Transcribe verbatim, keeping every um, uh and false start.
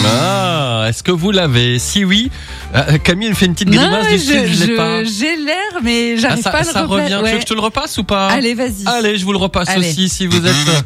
Ah, est-ce que vous l'avez? Si oui, euh, Camille elle fait une petite grimace non, dessus, je, je l'ai je, pas. J'ai l'air, mais j'arrive Ah, ça, pas à le ça repla- revient. ouais. Tu veux que je te le repasse ou pas? Allez, vas-y. Allez, je vous le repasse Allez. aussi si vous êtes